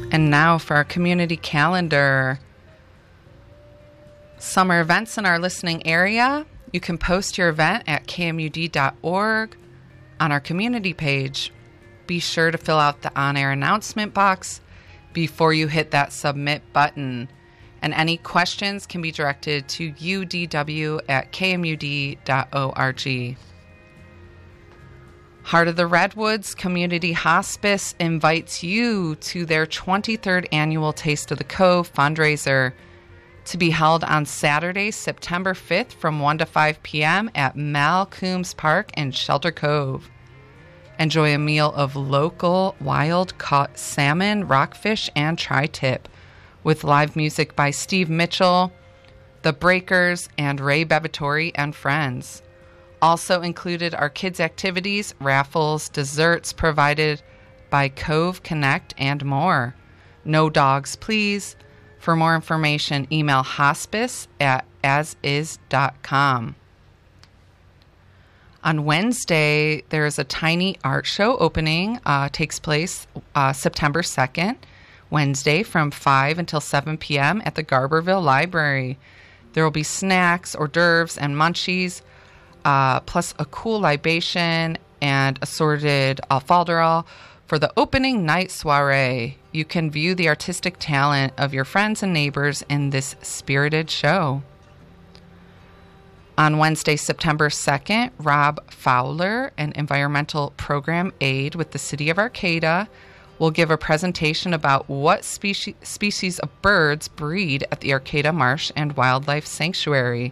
And now for our community calendar. Summer events in our listening area. You can post your event at kmud.org on our community page. Be sure to fill out the on-air announcement box before you hit that submit button. And any questions can be directed to udw@kmud.org. Heart of the Redwoods Community Hospice invites you to their 23rd annual Taste of the Cove fundraiser to be held on Saturday, September 5th from 1 to 5 p.m. at Mal Coombs Park in Shelter Cove. Enjoy a meal of local wild-caught salmon, rockfish, and tri-tip with live music by Steve Mitchell, The Breakers, and Ray Bevatori and friends. Also included are kids' activities, raffles, desserts provided by Cove Connect, and more. No dogs, please. For more information, email hospice@asis.com. On Wednesday, there is a tiny art show opening. Takes place September 2nd, Wednesday, from 5 until 7 p.m. at the Garberville Library. There will be snacks, hors d'oeuvres, and munchies, plus a cool libation and assorted alfalderol for the opening night soiree. You can view the artistic talent of your friends and neighbors in this spirited show. On Wednesday, September 2nd, Rob Fowler, an environmental program aide with the City of Arcata, will give a presentation about what species of birds breed at the Arcata Marsh and Wildlife Sanctuary.